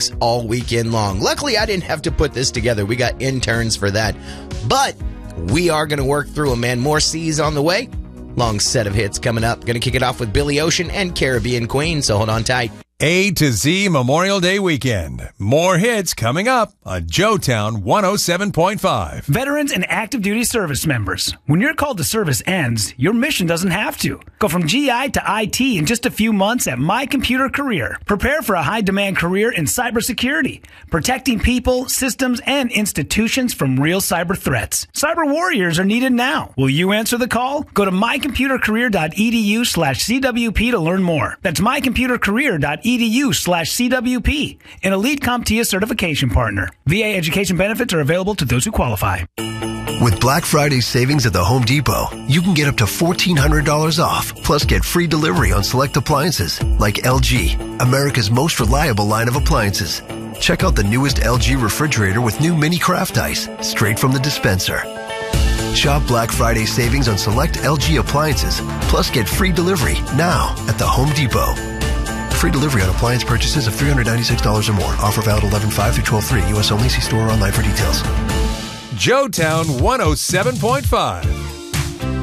giveaways all weekend long. Luckily, I didn't have to put this together. We got interns for that. But we are going to work through them, man. More C's on the way. Long set of hits coming up. Going to kick it off with Billy Ocean and Caribbean Queen, so hold on tight. A to Z Memorial Day weekend. More hits coming up on Joetown 107.5. Veterans and active duty service members. When your call to service ends, your mission doesn't have to. Go from GI to IT in just a few months at My Computer Career. Prepare for a high-demand career in cybersecurity, protecting people, systems, and institutions from real cyber threats. Cyber warriors are needed now. Will you answer the call? Go to mycomputercareer.edu/CWP to learn more. That's mycomputercareer.edu/CWP, an Elite CompTIA certification partner. VA education benefits are available to those who qualify. With Black Friday savings at the Home Depot, you can get up to $1,400 off, plus get free delivery on select appliances like LG, America's most reliable line of appliances. Check out the newest LG refrigerator with new mini craft ice, straight from the dispenser. Shop Black Friday savings on select LG appliances, plus get free delivery now at the Home Depot. Free delivery on appliance purchases of $396 or more. Offer valid 11/5 through 12/3. U.S. only. See store or online for details. Joetown 107.5.